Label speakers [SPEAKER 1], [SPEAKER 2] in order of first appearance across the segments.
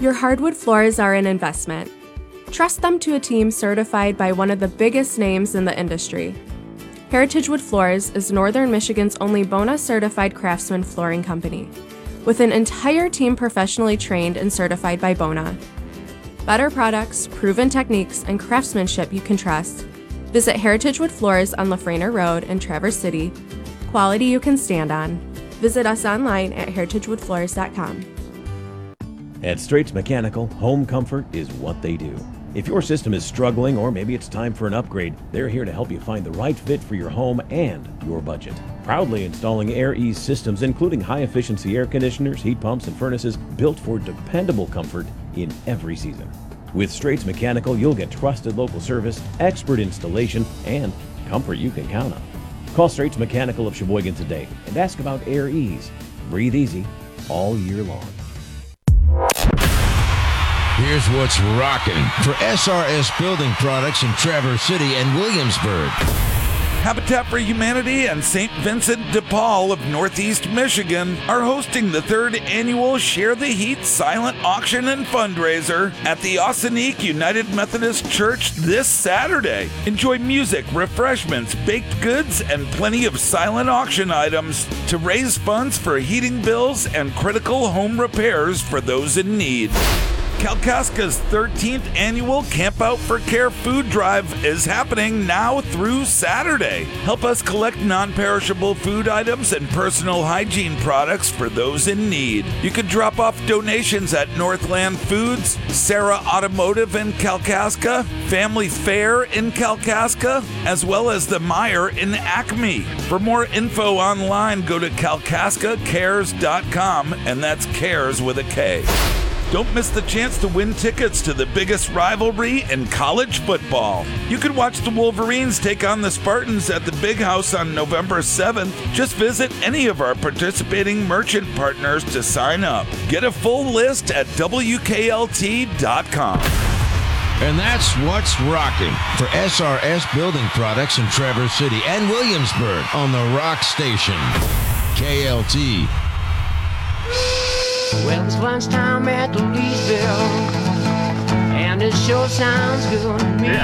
[SPEAKER 1] Your hardwood floors are an investment. Trust them to a team certified by one of the biggest names in the industry. Heritage Wood Floors is Northern Michigan's only BONA-certified craftsman flooring company, with an entire team professionally trained and certified by BONA. Better products, proven techniques, and craftsmanship you can trust. Visit Heritage Wood Floors on Lafrena Road in Traverse City. Quality you can stand on. Visit us online at heritagewoodfloors.com.
[SPEAKER 2] At Straits Mechanical, home comfort is what they do. If your system is struggling or maybe it's time for an upgrade, they're here to help you find the right fit for your home and your budget. Proudly installing AirEase systems, including high-efficiency air conditioners, heat pumps, and furnaces built for dependable comfort in every season. With Straits Mechanical, you'll get trusted local service, expert installation, and comfort you can count on. Call Straits Mechanical of Sheboygan today and ask about AirEase. Breathe easy all year long.
[SPEAKER 3] Here's what's rocking for SRS Building Products in Traverse City and Williamsburg.
[SPEAKER 4] Habitat for Humanity and St. Vincent de Paul of Northeast Michigan are hosting the 3rd annual Share the Heat silent auction and fundraiser at the Ossining United Methodist Church this Saturday. Enjoy music, refreshments, baked goods, and plenty of silent auction items to raise funds for heating bills and critical home repairs for those in need. Kalkaska's 13th annual Camp Out for Care food drive is happening now through Saturday. Help us collect non-perishable food items and personal hygiene products for those in need. You can drop off donations at Northland Foods, Sarah Automotive in Kalkaska, Family Fair in Kalkaska, as well as the Meijer in Acme. For more info online, go to kalkaskacares.com, and that's cares with a K. Don't miss the chance to win tickets to the biggest rivalry in college football. You can watch the Wolverines take on the Spartans at the Big House on November 7th. Just visit any of our participating merchant partners to sign up. Get a full list at WKLT.com.
[SPEAKER 3] And that's what's rocking for SRS Building Products in Traverse City and Williamsburg on the Rock Station. KLT.
[SPEAKER 5] Well, it's lunchtime at the Leesville, and it sure sounds good to me.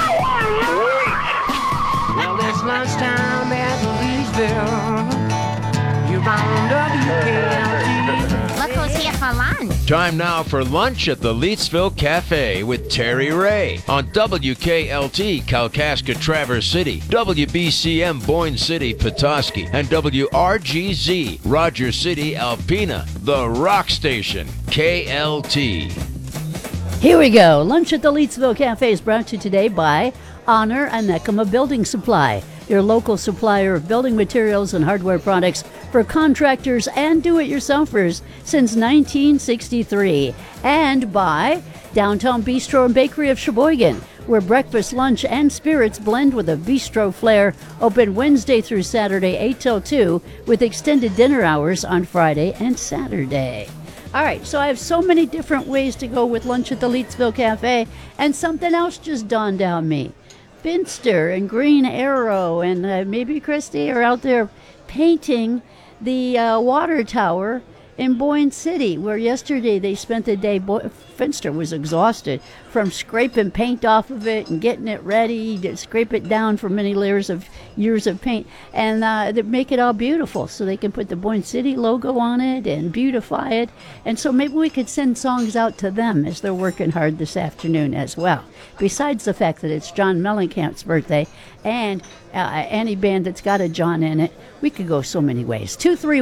[SPEAKER 5] Well, it's lunchtime at the Leesville. You're on WKLT.
[SPEAKER 6] Look who's here for lunch.
[SPEAKER 3] Time now for lunch at the Leetsville Cafe with Terry Ray on WKLT Kalkaska Traverse City, WBCM Boyne City Petoskey, and WRGZ Rogers City Alpena, the Rock Station, KLT.
[SPEAKER 7] Here we go. Lunch at the Leetsville Cafe is brought to you today by Honor and Nekema Building Supply, your local supplier of building materials and hardware products for contractors and do-it-yourselfers since 1963. And by Downtown Bistro and Bakery of Sheboygan, where breakfast, lunch, and spirits blend with a bistro flair. Open Wednesday through Saturday, 8 till 2, with extended dinner hours on Friday and Saturday. All right, so I have so many different ways to go with lunch at the Leetsville Cafe, and something else just dawned on me. Finster and Green Arrow and maybe Christy are out there painting the water tower in Boyne City, where yesterday they spent the day. Finster was exhausted from scraping paint off of it and getting it ready to scrape it down for many years of paint, and they make it all beautiful so they can put the Boyne City logo on it and beautify it. And so maybe we could send songs out to them as they're working hard this afternoon as well. Besides the fact that it's John Mellencamp's birthday and any band that's got a John in it, we could go so many ways.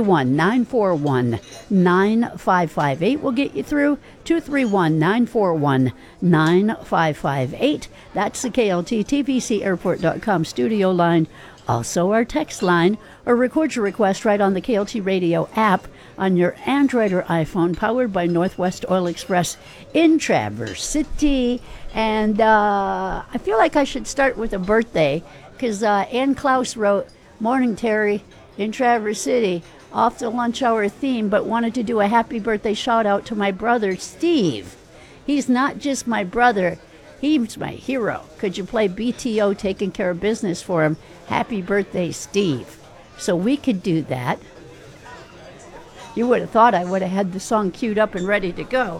[SPEAKER 7] 231-941-9558 will get you through. 231-941-9558. That's the KLT TVCairport.com studio line. Also our text line, or record your request right on the KLT radio app on your Android or iPhone, powered by Northwest Oil Express in Traverse City. And I feel like I should start with a birthday, because Ann Klaus wrote, "Morning, Terry, in Traverse City, off the lunch hour theme, but wanted to do a happy birthday shout out to my brother, Steve. He's not just my brother, he's my hero. Could you play BTO Taking Care of Business for him? Happy birthday, Steve." So we could do that. You would have thought I would have had the song queued up and ready to go.